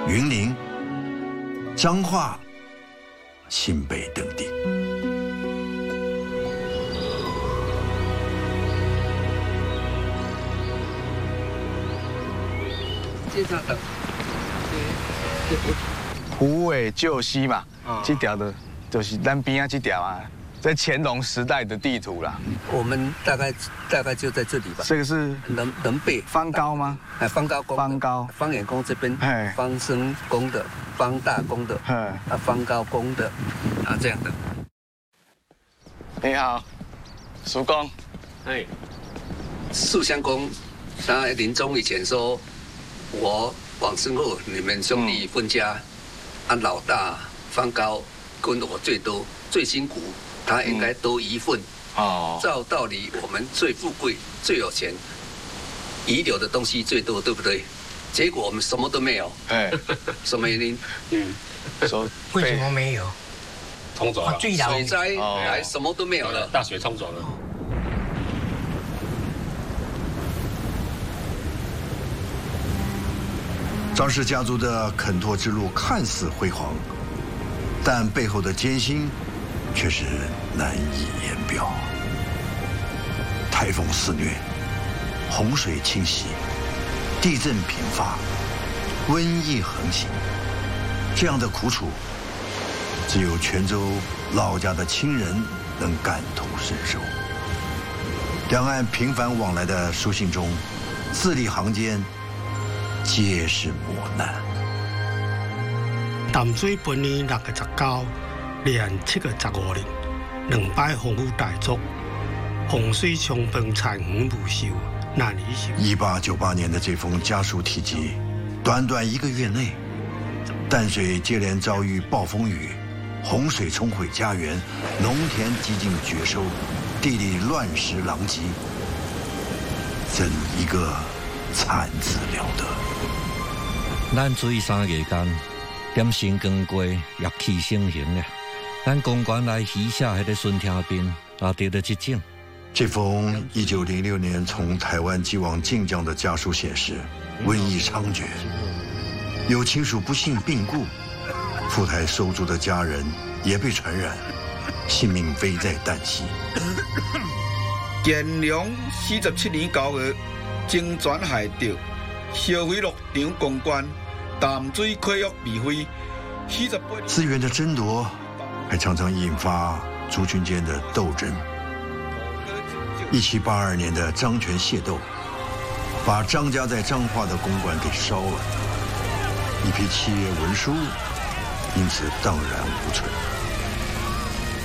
云林、彰化、新北等地。 介绍的， 虎尾救西嘛，这条的就是咱边啊这条啊，在乾隆时代的地图啦。 我们大概就在这里吧。 这个是能背方高吗？ 哎，方高宫。方高。方眼宫这边，方生宫的，方大宫的，方高宫的，这样的。 你好，叔公。 哎，素香宫，他临终以前说。我往生后，你们兄弟分家，老大方高跟我最多最辛苦，他应该多一份。照道理我们最富贵最有钱，遗留的东西最多，对不对？结果我们什么都没有。什么原因？ 说为什么没有？ 冲走了， 水灾来什么都没有了， 大水冲走了。 张氏家族的垦拓之路看似辉煌，但背后的艰辛却是难以言表。台风肆虐，洪水侵袭，地震频发，瘟疫横行，这样的苦楚，只有泉州老家的亲人能感同身受。两岸频繁往来的书信中，字里行间皆是磨难。 淡水本年6月19日，连7月15日，2摆洪雨大作，洪水冲崩残垣不修，难以修。 1898年的这封家书题记，短短1个月内，淡水接连遭遇暴风雨，洪水冲毁家园，农田几近绝收，地里乱石狼藉，怎一个惨字了得！ 咱水3月间，点新光过热气盛行了。咱公馆来鱼下迄个顺天边，也得了一种。 这封1906年从台湾寄往晋江的家书显示，瘟疫猖獗，有亲属不幸病故，赴台收租的家人也被传染，性命危在旦夕。 建良47年9月，经转海钓。烧毁6场公馆，淡水溃约未恢。 资源的争夺，还常常引发族群间的斗争。1782年的漳泉械斗，把张家在彰化的公馆给烧了，一批契约文书因此荡然无存。